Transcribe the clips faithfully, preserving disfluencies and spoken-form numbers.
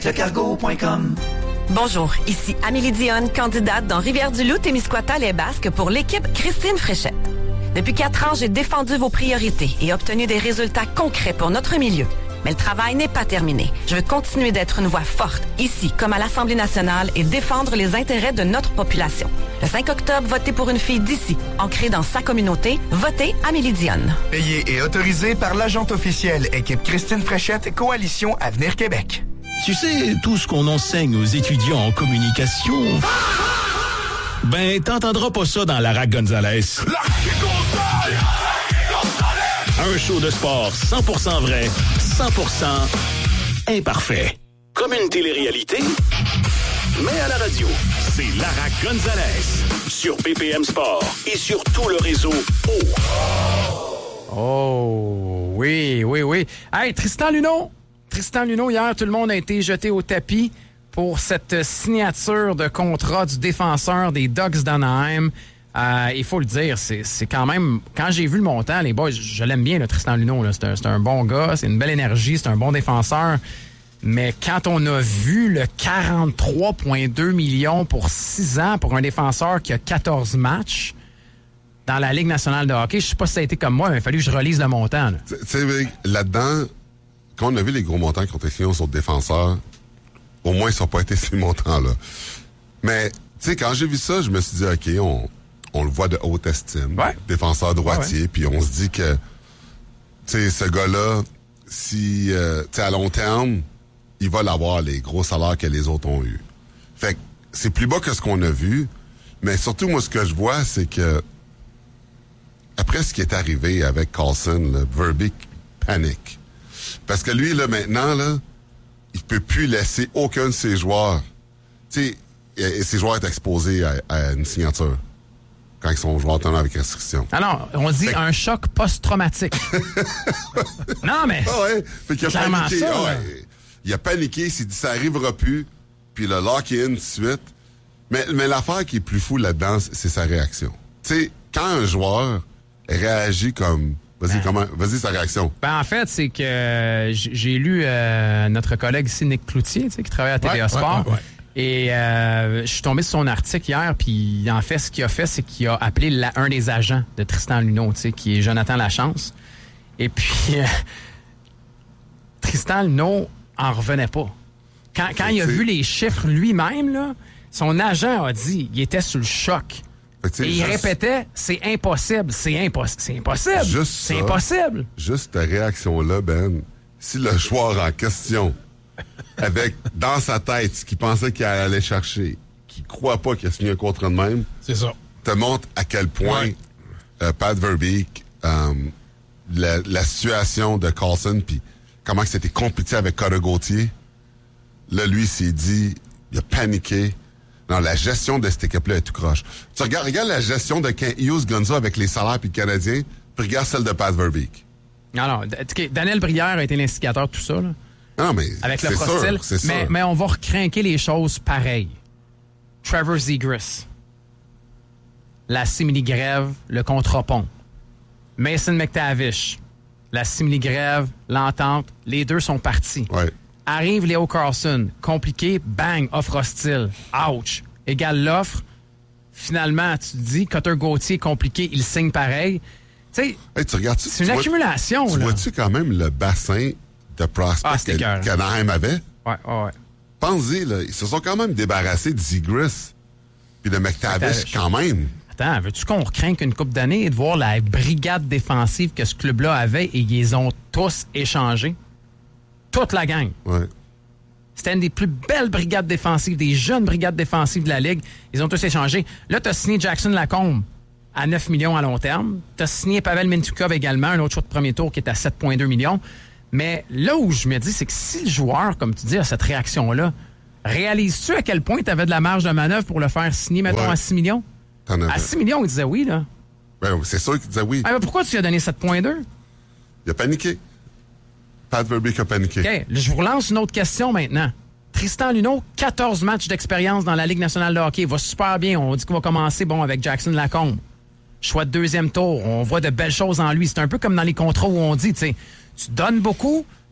le cargo point com. Bonjour, ici Amélie Dionne, candidate dans Rivière-du-Loup, Témiscouata, les Basques pour l'équipe Christine Fréchette. Depuis quatre ans, j'ai défendu vos priorités et obtenu des résultats concrets pour notre milieu. Mais le travail n'est pas terminé. Je veux continuer d'être une voix forte, ici comme à l'Assemblée nationale, et défendre les intérêts de notre population. Le cinq octobre, votez pour une fille d'ici, ancrée dans sa communauté. Votez Amélie Dionne. Payé et autorisé par l'agente officielle équipe Christine Fréchette, Coalition Avenir Québec. Tu sais, tout ce qu'on enseigne aux étudiants en communication... Ben, t'entendras pas ça dans Lara Gonzalez. Un show de sport cent pour cent vrai, cent pour cent imparfait. Comme une télé-réalité, mais à la radio. C'est Lara Gonzalez sur B P M Sport et sur tout le réseau O. Oh, oui, oui, oui. Hey, Tristan Luneau. Tristan Luneau, hier, tout le monde a été jeté au tapis pour cette signature de contrat du défenseur des Ducks d'Anaheim. Euh, il faut le dire, c'est, c'est quand même... Quand j'ai vu le montant, les boys, je, je l'aime bien, le Tristan Luneau. Là. C'est, un, c'est un bon gars, c'est une belle énergie, c'est un bon défenseur. Mais quand on a vu le quarante-trois virgule deux millions pour six ans pour un défenseur qui a quatorze matchs dans la Ligue nationale de hockey, je sais pas si ça a été comme moi, mais il a fallu que je relise le montant. Là. Tu sais, là-dedans, quand on a vu les gros montants qui ont été signés sur le défenseur, au moins, ça n'a pas été ces montants-là. Mais, tu sais, quand j'ai vu ça, je me suis dit, OK, on, on le voit de haute estime. Ouais. Défenseur droitier. Ouais, ouais. Puis on se dit que, tu sais, ce gars-là, si, euh, tu sais, à long terme, il va l'avoir les gros salaires que les autres ont eu. Fait que c'est plus bas que ce qu'on a vu. Mais surtout, moi, ce que je vois, c'est que, après ce qui est arrivé avec Carlson, là, Verbeek panique. Parce que lui, là, maintenant, là, il peut plus laisser aucun de ses joueurs. Tu sais, ses joueurs sont exposés à, à une signature quand ils sont joueurs autonomes avec restriction. Ah non, on dit fait... un choc post-traumatique. Non, mais ah ouais, fait qu'il a paniqué. Ça, ah ouais. Il a paniqué, il s'est dit ça arrivera plus, puis il a locké in tout de suite. Mais, mais l'affaire qui est plus fou là-dedans, c'est sa réaction. Tu sais, quand un joueur réagit comme... Vas-y, ben, comment, vas-y, sa réaction. Ben, en fait, c'est que euh, j'ai lu euh, notre collègue ici, Nick Cloutier, tu sais, qui travaille à T V A ouais, Sport. Ouais, ouais, ouais. Et euh, je suis tombé sur son article hier, puis en fait, ce qu'il a fait, c'est qu'il a appelé la, un des agents de Tristan Luneau, tu sais, qui est Jonathan Lachance. Et puis, euh, Tristan Luneau en revenait pas. Quand, quand il a vu les chiffres lui-même, là, son agent a dit qu'il était sous le choc. Et il juste, répétait, c'est impossible, c'est, impo- c'est impossible, juste c'est ça, impossible. Juste ta réaction-là, Ben, si le joueur en question, avec dans sa tête ce qu'il pensait qu'il allait chercher, qu'il croit pas qu'il a signé un contrat de même, c'est ça, te montre à quel point ouais. euh, Pat Verbeek, euh, la, la situation de Carlson, puis comment c'était compliqué avec Cutter Gauthier, là, lui, s'est dit, il a paniqué. Non, la gestion de cette équipe-là est tout croche. Tu regardes, regarde la gestion de Kent Hughes Gonza avec les salaires puis le Canadien, puis regarde celle de Pat Verbeek. Non, non. Daniel Brière a été l'instigateur de tout ça, là. Non, mais avec c'est le sûr, c'est mais, sûr. mais on va recrinquer les choses pareilles. Trevor Zegras, la simili-grève, le contre-pont. Mason McTavish, la simili-grève, l'entente, les deux sont partis. Ouais. Arrive Léo Carlson, compliqué, bang, offre hostile, ouch, égale l'offre. Finalement, tu te dis, Cutter Gauthier, compliqué, il signe pareil. Tu sais, hey, tu regardes, c'est tu une vois, accumulation. Tu là. vois-tu quand même le bassin de prospects ah, qu'Anaheim avait? Ouais, ouais, ouais. Pense-y, là, ils se sont quand même débarrassés de Zegras puis de McTavish quand même. Attends, veux-tu qu'on recrinque une couple d'années et de voir la brigade défensive que ce club-là avait et ils ont tous échangé? Toute la gang. Ouais. C'était une des plus belles brigades défensives, des jeunes brigades défensives de la Ligue. Ils ont tous échangé. Là, tu as signé Jackson Lacombe à neuf millions à long terme. Tu as signé Pavel Mintyukov également, un autre choix de premier tour qui est à sept virgule deux millions. Mais là où je me dis, c'est que si le joueur, comme tu dis, a cette réaction-là, réalises-tu à quel point tu avais de la marge de manœuvre pour le faire signer, mettons, ouais. à six millions? T'en à six millions, il disait oui, là. Ben, c'est sûr qu'il disait oui. Ah, mais pourquoi tu lui as donné sept virgule deux? Il a paniqué. Pat Verbeek a paniqué. OK, je vous relance une autre question maintenant. Tristan Luneau, quatorze matchs d'expérience dans la Ligue nationale de hockey. Il va super bien. On dit qu'il va commencer bon avec Jackson Lacombe. Choix de deuxième tour. On voit de belles choses en lui. C'est un peu comme dans les contrats où on dit, tu sais, tu donnes beaucoup,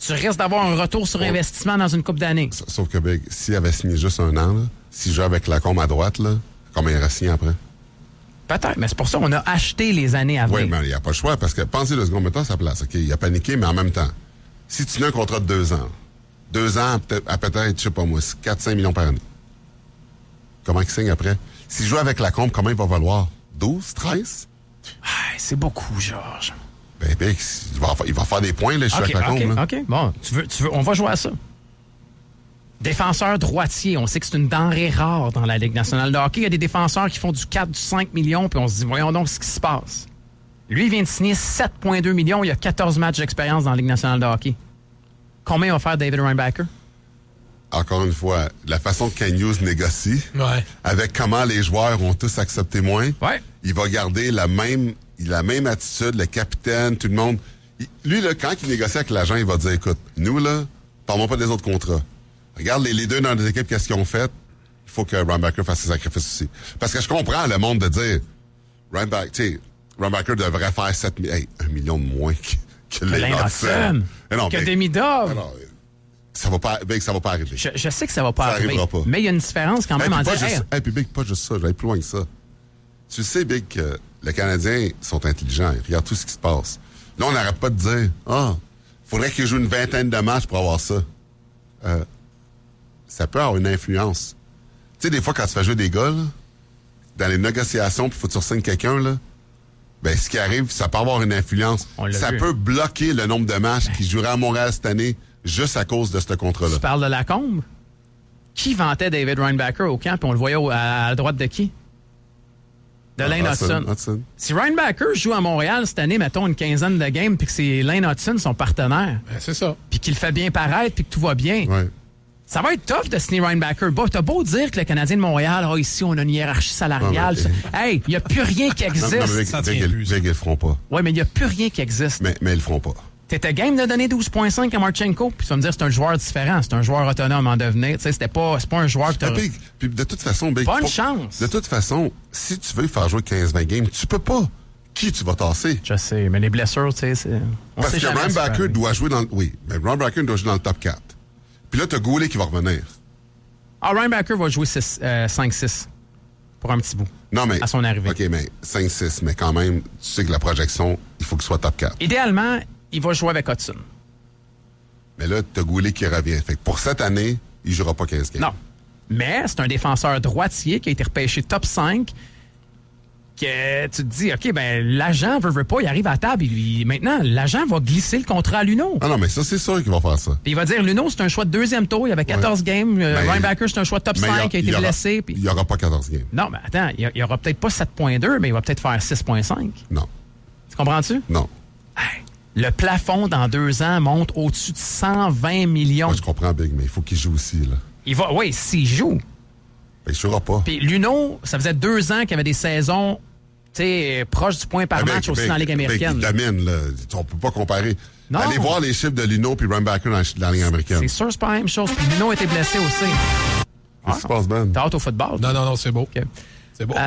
tu risques d'avoir un retour sur Ouais. investissement dans une couple d'années. Sauf que, Big, s'il avait signé juste un an, là, s'il jouait avec Lacombe à droite, là, combien il aurait signé après? Peut-être, mais c'est pour ça qu'on a acheté les années à venir. Oui, mais il n'y a pas le choix, parce que pensez le second, mettons à sa place. OK, il a paniqué, mais en même temps, si tu as un contrat de deux ans, deux ans peut-être, à peut-être, je sais pas moi, quatre à cinq millions par année. Comment il signe après? S'il joue avec Lacombe, comment il va valoir? douze, treize? Ah, c'est beaucoup, Georges. Ben, Big, il va, il va faire des points, là, je suis OK, avec Lacombe. OK, là. OK. Bon, tu veux, tu veux, on va jouer à ça. Défenseur droitier, on sait que c'est une denrée rare dans la Ligue nationale de hockey. Il y a des défenseurs qui font du quatre, du cinq millions, puis on se dit, voyons donc ce qui se passe. Lui, il vient de signer sept virgule deux millions. Il a quatorze matchs d'expérience dans la Ligue nationale de hockey. Combien va faire David Reinbacher? Encore une fois, la façon que Ken Hughes négocie, Ouais. avec comment les joueurs ont tous accepté moins, Ouais. il va garder la même, la même attitude, le capitaine, tout le monde. Il- lui, là, quand il négocie avec l'agent, il va dire, écoute, nous, là, parlons pas des autres contrats. Regarde les leaders dans les équipes, qu'est-ce qu'ils ont fait. Il faut que Reinbacher fasse ses sacrifices aussi. Parce que je comprends le monde de dire, Reinbacher, tu sais, Reinbacher devrait faire sept mi- hey, un million de moins que, que les Lane Hudson. Hudson, Mais non, que mais- Demi-Dove. mais non, ça va pas, Big, ça va pas arriver. Je, je sais que ça va pas Ça arriver, arrivera pas. mais il y a une différence quand Hey, même puis en pas disant, juste, hey, hey, puis Big, pas juste ça, j'allais plus loin que ça. Tu sais, Big, que les Canadiens sont intelligents, ils regardent tout ce qui se passe. Là, on n'arrête pas de dire, ah, faudrait qu'ils jouent une vingtaine de matchs pour avoir ça. Euh, ça peut avoir une influence. Tu sais, des fois, quand tu fais jouer des gars, là, dans les négociations, puis faut que tu re-signes quelqu'un, là, ben, ce qui arrive, ça peut avoir une influence. On l'a Ça vu. peut bloquer le nombre de matchs qui joueraient à Montréal cette année juste à cause de ce contrat-là. tu parles de Lacombe? Qui vantait David Reinbacher au camp, puis on le voyait au- à, à la droite de qui? De Lane Hudson. Hudson. Si Reinbacher joue à Montréal cette année, mettons une quinzaine de games, puis que c'est Lane Hudson, son partenaire, Ben, c'est ça. puis qu'il le fait bien paraître, puis que tout va bien, Ouais. ça va être tough de signer Reinbacher. Bon, t'as beau dire que le Canadien de Montréal, ah, ici, on a une hiérarchie salariale. Non, mais- ça- Hey, il n'y a plus rien qui Non, non, mais existe. Big, Ça Big, tient ils- plus, ça. Big, ils le feront pas. Oui, mais il n'y a plus rien qui existe. Mais, mais ils le feront pas. T'étais game de donner douze virgule cinq à Marchenko, puis tu vas me dire c'est un joueur différent, c'est un joueur autonome en devenir. Tu sais, c'était pas, c'est pas un joueur que t'as... Ah, Big, puis de toute façon, Big, Bonne pour- chance. De toute façon, si tu veux faire jouer quinze vingt games, tu peux pas. Qui tu vas tasser? Je sais, mais les blessures, tu sais, c'est... on Parce sait que jamais ce qui peut Reinbacher arriver. doit jouer dans le... Oui, mais Reinbacher doit jouer dans le top quatre. Puis là, t'as Goulet qui va revenir. Ah, Reinbacher va jouer cinq six pour un petit bout. Non, mais... À son arrivée. OK, mais cinq six, mais quand même, tu sais que la projection, il faut qu'il soit top quatre. Idéalement, il va jouer avec Hudson. Mais là, t'as Goulet qui revient. Fait que pour cette année, il jouera pas quinze games. Non. Mais c'est un défenseur droitier qui a été repêché top cinq. Que tu te dis, OK, ben l'agent veut, veut pas, il arrive à table. Il, lui- maintenant, l'agent va glisser le contrat à Luno. Ah non, mais ça, c'est sûr qu'il va faire ça. Puis il va dire, Luno, c'est un choix de deuxième tour. Il y avait quatorze Ouais. games. Euh, Mais- Reinbacher, c'est un choix de top Mais cinq il y a- qui a il été y aura- blessé. Puis... Il y aura pas quatorze games. Non, mais attends, il y aura peut-être pas sept virgule deux, mais il va peut-être faire six virgule cinq. Non. Tu comprends-tu? Non. Hey, le plafond dans deux ans monte au-dessus de cent vingt millions. Moi, je comprends, Big, mais il faut qu'il joue aussi, là. Il va, oui, s'il joue. Fait qu'il jouera pas. Puis Luno, ça faisait deux ans qu'il avait des saisons, tu sais, proches du point par Ah, match Big, aussi Big, dans la Ligue Big, américaine. il domine, là. On peut pas comparer. Non. Allez voir les chiffres de Luno puis Reinbacher dans la, dans la Ligue américaine. C'est sûr, c'est pas la même chose. Puis Luno était blessé aussi. Qu'est-ce qui se passe, Ben? T'as hâte au football? Non, non, non, c'est beau. OK. C'est beau.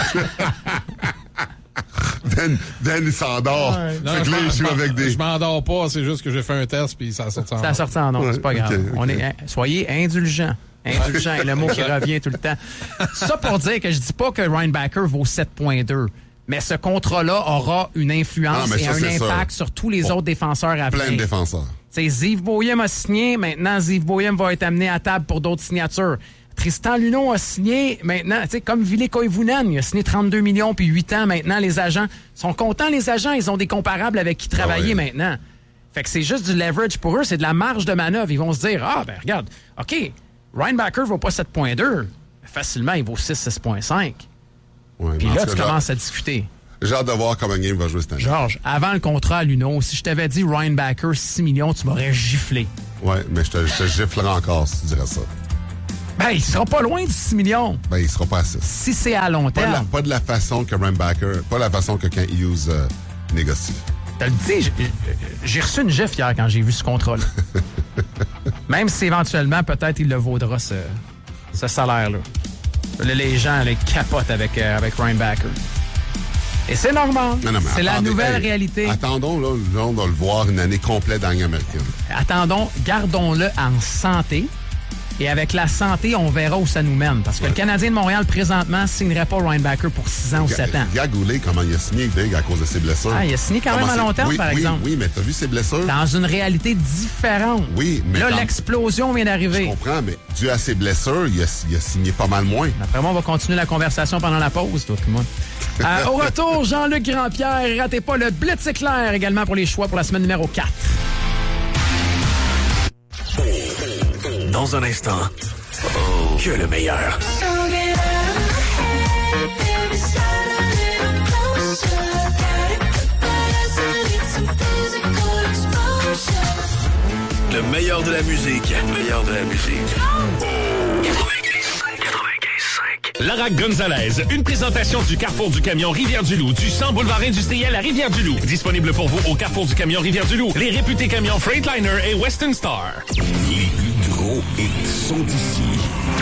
Dan, Dan, il s'endort. Non, Fait que je là, m'en- il joue je m'en- avec des... Je m'endors pas, c'est juste que j'ai fait un test puis ça a sorti en Ça a sorti en nom, Ouais, c'est pas grave. ok, ok. On est, hein, soyez indulgents. Indulgent est le mot qui revient tout le temps. Ça pour dire que je dis pas que Reinbacher vaut sept virgule deux, mais ce contrat-là aura une influence Ah, mais et ça, un c'est impact sûr. sur tous les Bon. autres défenseurs à Plein de venir. défenseurs. T'sais, Ziv Boyem a signé, maintenant Ziv Boyem va être amené à table pour d'autres signatures. Tristan Luneau a signé, maintenant, tu sais, comme Ville Koivunen, il a signé trente-deux millions puis huit ans. Maintenant, les agents sont contents, les agents, ils ont des comparables avec qui travailler Ah ouais. maintenant. Fait que c'est juste du leverage pour eux, c'est de la marge de manœuvre. Ils vont se dire, ah, ben regarde, OK, Reinbacher vaut pas sept virgule deux, facilement, il vaut six, six virgule cinq. Ouais, Puis mais en là, tout tu cas, commences à discuter. J'ai hâte de voir comment Game va jouer cette année. Georges, avant le contrat à Luneau, si je t'avais dit Reinbacher six millions, tu m'aurais giflé. Ouais, mais je te, je te giflerai encore si tu dirais ça. Ben, il sera pas loin du six millions. Ben, il sera pas à six. Si c'est à long Pas de, la, terme. pas de la façon que Reinbacher, pas la façon que Kent Hughes euh, négocie. Je te le dis, j'ai- j'ai reçu une gifle hier quand j'ai vu ce contrat-là. Même si éventuellement, peut-être, il le vaudra, ce, ce salaire-là. Là, les gens les capotent avec, euh, avec Reinbacher. Et c'est normal. Non, non, mais c'est la attendez, nouvelle hey, réalité. Attendons, là, on va le voir une année complète dans la Ligue américaine. Attendons, gardons-le en santé. Et avec la santé, on verra où ça nous mène. Parce que ouais. le Canadien de Montréal, présentement, signerait pas Ryan Backer pour six ans ou sept ans. Regarde Goulet, comment il a signé Big à cause de ses blessures. Ah, il a signé quand comment même à long terme, oui, par oui, exemple. Oui, mais t'as vu ses blessures? Dans une réalité différente. Oui, mais... Là, dans... l'explosion vient d'arriver. Je comprends, mais dû à ses blessures, il a, il a signé pas mal moins. Après moi, on va continuer la conversation pendant la pause, toi et moi. euh, au retour, Jean-Luc Grandpierre. Ratez pas le Blitz éclair également pour les choix pour la semaine numéro quatre. Dans un instant, oh, que le meilleur. Le meilleur de la musique. Le meilleur de la musique. Oh. Lara Gonzalez, une présentation du Carrefour du Camion Rivière-du-Loup, du cent boulevard industriel à Rivière-du-Loup. Disponible pour vous au Carrefour du Camion Rivière-du-Loup, les réputés camions Freightliner et Western Star. Les plus gros hits sont ici.